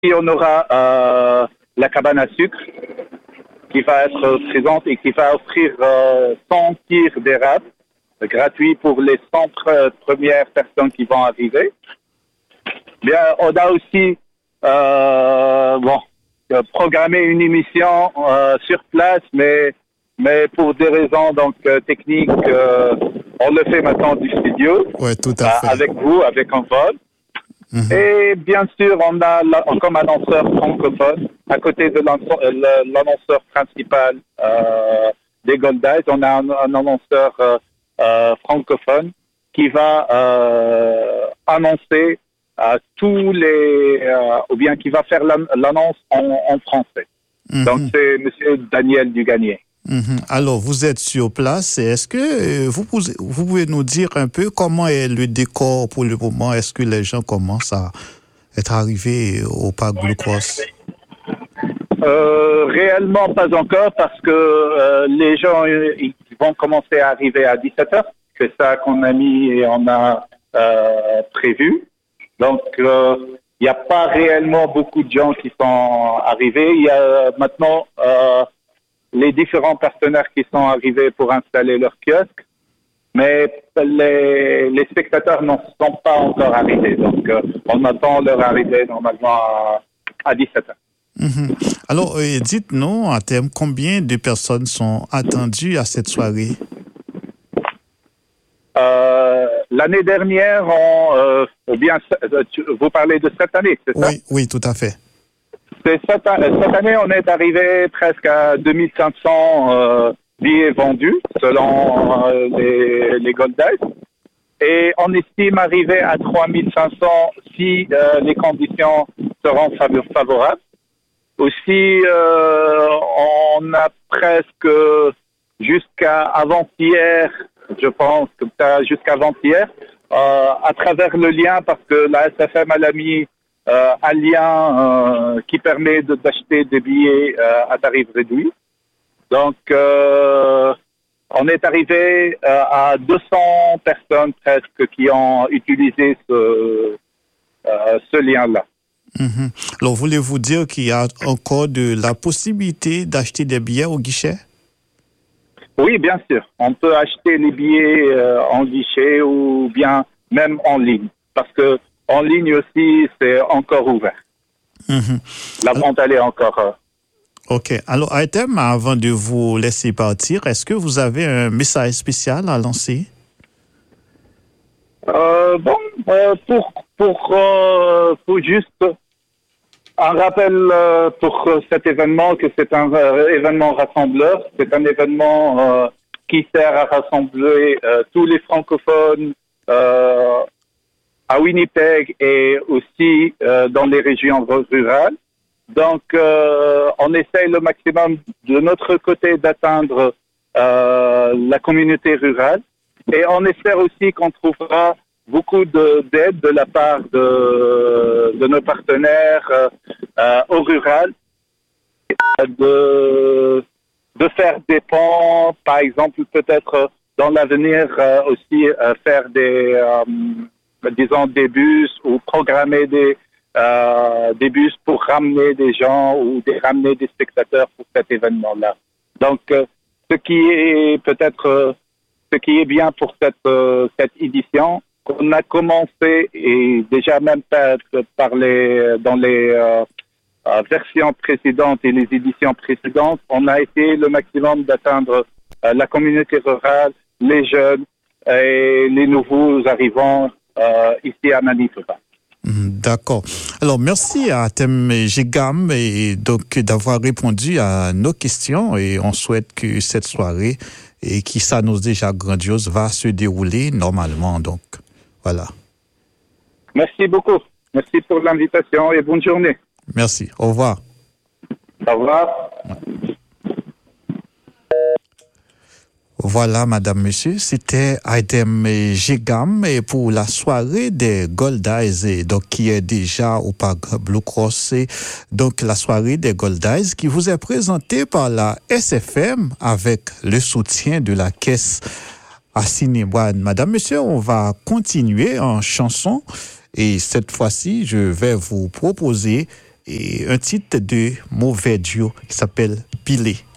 Et on aura la cabane à sucre qui va être présente et qui va offrir 100 tirs d'érable gratuits pour les 100 premières personnes qui vont arriver. Bien, on a aussi programmé une émission sur place, mais pour des raisons techniques, on le fait maintenant du studio. Oui, tout à fait. Avec vous, avec un vol. Et bien sûr, on a comme annonceur francophone, à côté de l'annonceur principal des Gold Eyes, on a un annonceur francophone qui va annoncer tous les... ou bien qui va faire l'annonce en français. Donc, c'est M. Daniel Dugagné. Alors, vous êtes sur place. Est-ce que vous pouvez nous dire un peu comment est le décor pour le moment? Est-ce que les gens commencent à être arrivés au parc Blue Cross? Réellement, pas encore, parce que les gens ils vont commencer à arriver à 17h. C'est ça qu'on a mis et on a prévu. Donc, il n'y a pas réellement beaucoup de gens qui sont arrivés. Il y a maintenant... les différents partenaires qui sont arrivés pour installer leur kiosque, mais les spectateurs ne sont pas encore arrivés. Donc, on attend leur arrivée normalement à 17h. Alors, dites-nous, en termes, combien de personnes sont attendues à cette soirée? L'année dernière, vous parlez de cette année, c'est ça? Oui, tout à fait. Cette année, on est arrivé presque à 2500 billets vendus selon les Gold Eyes. Et on estime arriver à 3500 si les conditions seront favorables. Aussi, on a presque jusqu'à avant-hier, je pense, jusqu'à avant-hier, à travers le lien, parce que la SFM a mis un lien qui permet d'acheter des billets à tarif réduit. Donc, on est arrivé à 200 personnes presque qui ont utilisé ce lien-là. Alors, voulez-vous dire qu'il y a encore de la possibilité d'acheter des billets au guichet? Oui, bien sûr. On peut acheter les billets en guichet ou bien même en ligne. Parce que en ligne aussi, c'est encore ouvert. La vente, elle est encore... OK. Alors, Item, avant de vous laisser partir, est-ce que vous avez un message spécial à lancer? Pour juste un rappel pour cet événement, que c'est un événement rassembleur. C'est un événement qui sert à rassembler tous les francophones à Winnipeg et aussi dans les régions rurales. Donc, on essaye le maximum de notre côté d'atteindre la communauté rurale et on espère aussi qu'on trouvera beaucoup d'aide de la part de nos partenaires au rural, de faire des ponts, par exemple, peut-être dans l'avenir aussi faire des bus ou programmer des bus pour ramener des gens ou ramener des spectateurs pour cet événement-là. Donc, ce qui est bien pour cette édition, on a commencé et déjà même dans les versions précédentes et les éditions précédentes, on a essayé le maximum d'atteindre la communauté rurale, les jeunes et les nouveaux arrivants ici à Manitoba. D'accord. Alors, merci à Thème Gigam et donc d'avoir répondu à nos questions et on souhaite que cette soirée et qui s'annonce déjà grandiose va se dérouler normalement. Donc, voilà. Merci beaucoup. Merci pour l'invitation et bonne journée. Merci. Au revoir. Au revoir. Voilà, madame, monsieur, c'était Aidem Gigam et pour la soirée des Gold Eyes, donc qui est déjà au parc Blue Cross, donc la soirée des Gold Eyes qui vous est présentée par la SFM avec le soutien de la caisse Assiniboine. Madame, monsieur, on va continuer en chanson et cette fois-ci, je vais vous proposer et un titre de mauvais duo qui s'appelle Pilé.